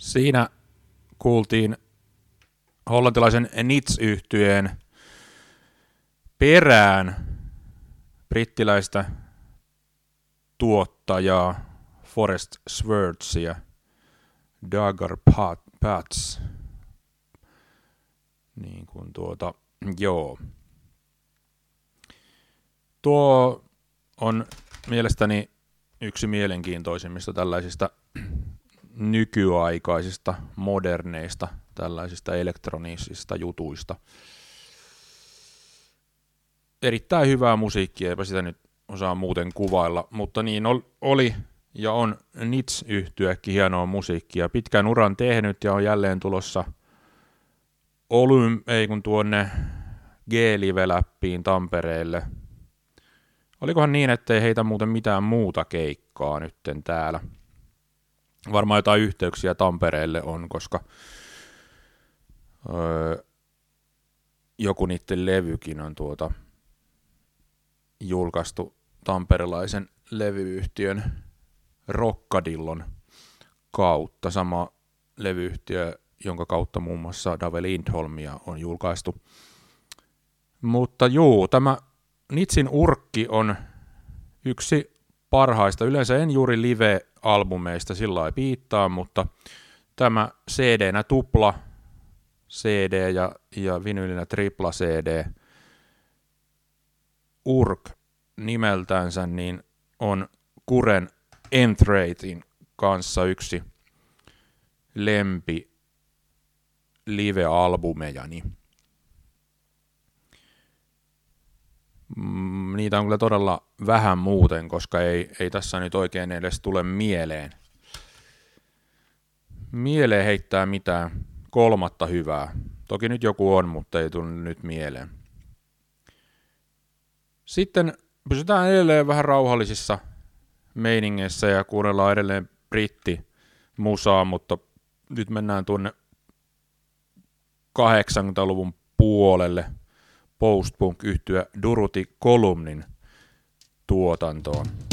Siinä kuultiin hollantilaisen Nits-yhtyeen perään brittiläistä tuottajaa Forest Swordzia, Dagger Patz. Niin kuin joo. Tuo on mielestäni yksi mielenkiintoisimmista tällaisista nykyaikaisista, moderneista, tällaisista elektronisista jutuista. Erittäin hyvää musiikkia, eipä sitä nyt osaa muuten kuvailla, mutta niin oli ja on Nits-yhtyekin hienoa musiikkia. Pitkän uran tehnyt ja on jälleen tulossa tuonne G-Live-läppiin Tampereelle. Olikohan niin, ettei heitä muuten mitään muuta keikkaa nytten täällä? Varmaan jotain yhteyksiä Tampereelle on, koska joku niiden levykin on julkaistu tamperelaisen levyyhtiön Rockadillon kautta. Sama levyyhtiö, jonka kautta muun muassa Dave Lindholmia on julkaistu. Mutta juu, tämä Nitsin urkki on yksi parhaista. Yleensä en juuri live-albumeista sillä lailla piittaa, mutta tämä CD-nä tupla CD ja vinyylinä tripla CD urk nimeltänsä niin on Kuren Enthratein kanssa yksi lempi live-albumejani. Niitä on kyllä todella vähän muuten, koska ei tässä nyt oikein edes tule mieleen. Mieleen heittää mitään kolmatta hyvää. Toki nyt joku on, mutta ei tule nyt mieleen. Sitten pysytään edelleen vähän rauhallisissa meiningeissä ja kuunnellaan edelleen brittimusaa, mutta nyt mennään tuonne 80-luvun puolelle post-punk-yhtye Durutti Columnin tuotantoon.